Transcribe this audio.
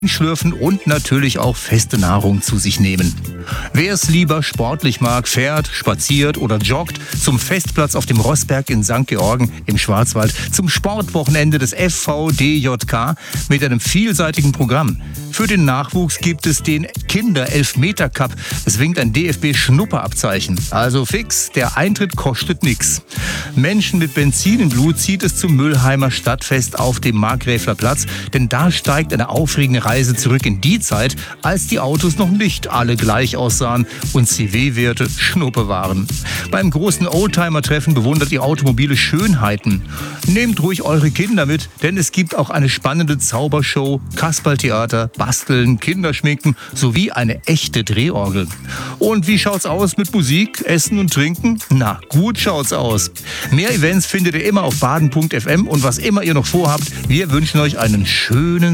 schlürfen und natürlich auch feste Nahrung zu sich nehmen. Wer es lieber sportlich mag, fährt, spaziert oder joggt zum Festplatz auf dem Rossberg in St. Georgen im Schwarzwald, zum Sportwochenende des FVDJK mit einem vielseitigen Programm. Für den Nachwuchs gibt es den Kinder-Elfmeter-Cup. Es winkt ein DFB-Schnupperabzeichen. Also fix, der Eintritt kostet nichts. Menschen mit Benzin im Blut zieht es zum Müllheimer Stadtfest auf dem Markgräfler Platz, denn da steigt eine aufregende Reise zurück in die Zeit, als die Autos noch nicht alle gleich aussahen und CW-Werte Schnuppe waren. Beim großen Oldtimer-Treffen bewundert ihr automobile Schönheiten. Nehmt ruhig eure Kinder mit, denn es gibt auch eine spannende Zaubershow, Kasperltheater, Basteln, Kinderschminken sowie eine echte Drehorgel. Und wie schaut's aus mit Musik, Essen und Trinken? Na, gut schaut's aus. Mehr Events findet ihr immer auf baden.fm und was immer ihr noch vorhabt, wir wünschen euch einen schönen